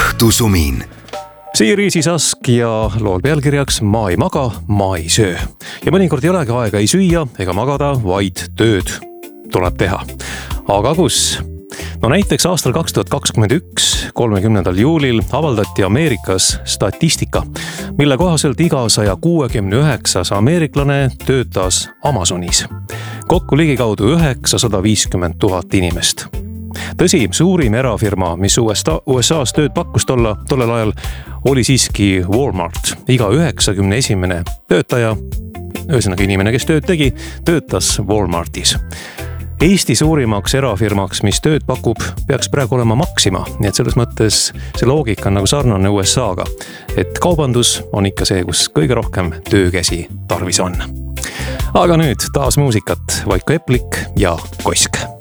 õhtusumin. Siiri Sisask ja lool pealkirjaks Ma ei maga, ma ei söö. Ja mõnikord ei olegi aega ei süüa ega magada, vaid tööd tuleb teha. Aga kus? No näiteks aastal 2021, 30. juulil avaldati Ameerikas statistika, mille kohaselt iga 169 ameeriklane töötas Amazonis. Kokku ligikaudu 950 000 inimest. Tõsi, suurim erafirma, mis USA's tööd pakkus tollel ajal, oli siiski Walmart. Iga 91. töötaja, ühesõnaga inimene, kes tööd tegi, töötas Walmartis. Eesti suurimaks erafirmaks, mis tööd pakub, peaks praegu olema Maxima, nii et selles mõttes see loogika on nagu sarnane USA-ga, et kaubandus on ikka see, kus kõige rohkem töökäsi tarvis on. Aga nüüd taas muusikat, Vaiko Eplik ja Kosk.